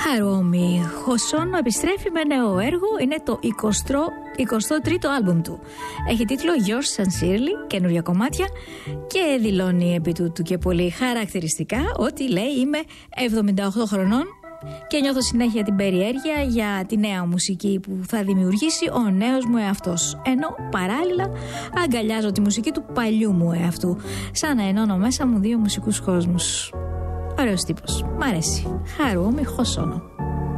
Χαρούμι Χωσόνο επιστρέφει με νέο έργο. Είναι το 23ο άλμπουμ του. Έχει τίτλο Yours Sincerely, καινούρια κομμάτια, και δηλώνει επί τούτου και πολύ χαρακτηριστικά ότι λέει είμαι 78 χρονών και νιώθω συνέχεια την περιέργεια για τη νέα μουσική που θα δημιουργήσει ο νέος μου εαυτός, ενώ παράλληλα αγκαλιάζω τη μουσική του παλιού μου εαυτού, σαν να ενώνω μέσα μου δύο μουσικούς κόσμους. Ωραίος τύπος, μ' αρέσει. Χαρούμι Χωσόνο.